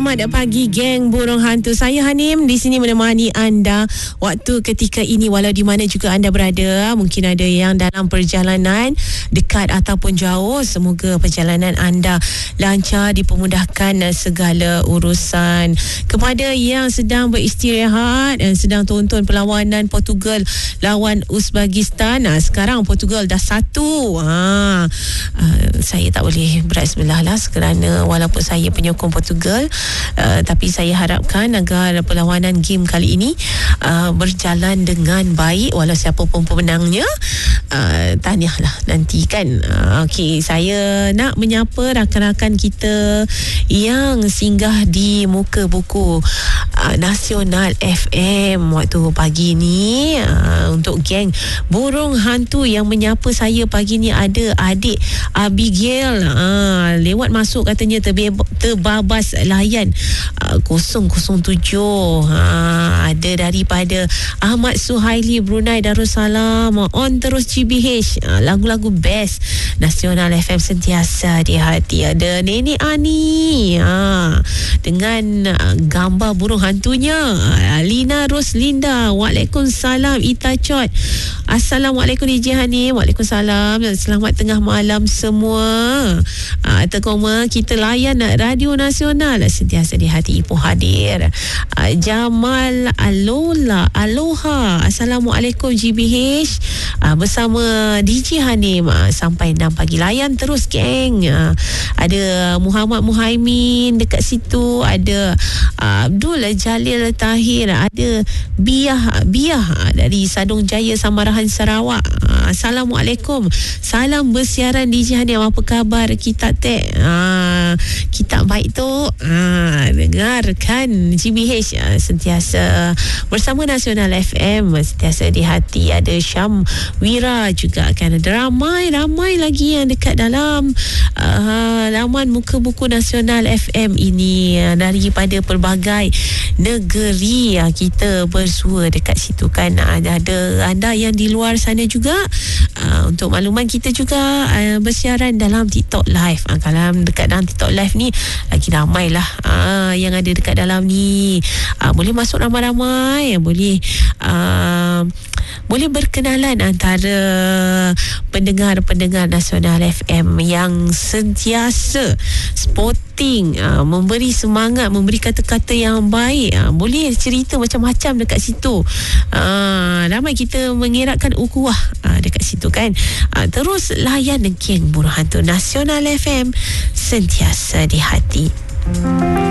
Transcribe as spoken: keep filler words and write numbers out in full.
Selamat pagi geng burung hantu. Saya Hanim di sini menemani anda waktu ketika ini walau di mana juga anda berada. Mungkin ada yang dalam perjalanan dekat ataupun jauh. Semoga perjalanan anda lancar, dipermudahkan segala urusan. Kepada yang sedang beristirahat dan sedang tonton perlawanan Portugal lawan Uzbekistan. Nah, sekarang Portugal dah satu. Ha, uh, saya tak boleh berat sebelah lah kerana walaupun saya penyokong Portugal, Uh, tapi saya harapkan agar perlawanan game kali ini uh, berjalan dengan baik walau siapa pun pemenangnya. Uh, tahniahlah nanti kan. Uh, Okey, saya nak menyapa rakan-rakan kita yang singgah di muka buku uh, Nasional F M waktu pagi ni. Uh, untuk geng burung hantu yang menyapa saya pagi ni ada adik Abigail. Uh, lewat masuk katanya terbe- terbabas layan uh, kosong kosong tujuh. Ha, ada daripada Ahmad Suhaili Brunei Darussalam. On terus G B H. Uh, lagu-lagu best Nasional F M sentiasa di hati. Ada Nenek Ani ha, dengan uh, gambar burung hantunya. uh, Lina Roslinda. Waalaikumsalam Ita Chot. Assalamualaikum D J Hanim. Waalaikumsalam. Selamat tengah malam semua. uh, Terkoma kita layan Radio Nasional sentiasa di hati. Ipoh hadir. uh, Jamal Alola Aloha. Assalamualaikum G B H. uh, Bersama D J Hanim uh, sampai enam pagi. Layan terus geng. uh, Ada Muhammad Muhaimin dekat situ. Ada uh, Abdul Jalil Tahir. Ada Biah Biah uh, dari Sadung Jaya Samarahan Sarawak. uh, Assalamualaikum. Salam bersiaran D J Hanim. Apa khabar kita teh? uh, Kita baik tu. uh, Dengarkan G B H uh, sentiasa bersama Nasional F M, sentiasa di hati. Ada Syam Wira juga kan. Ada ramai-ramai lagi yang dekat dalam uh, laman muka buku Nasional F M ini uh, daripada pelbagai negeri. uh, kita bersua dekat situ kan. Ada, ada anda yang di luar sana juga. uh, untuk makluman kita juga uh, bersiaran dalam TikTok Live. uh, kalau dekat dalam TikTok Live ni lagi ramai lah uh, yang ada dekat dalam ni. uh, boleh masuk ramai-ramai, boleh uh, boleh berkenalan antara pendengar-pendengar Nasional F M yang sentiasa sporting, uh, memberi semangat, memberi kata-kata yang baik. uh, boleh cerita macam-macam dekat situ. uh, ramai kita mengeratkan ukhuwah uh, dekat situ kan. uh, terus layan geng burung hantu Nasional F M sentiasa di hati.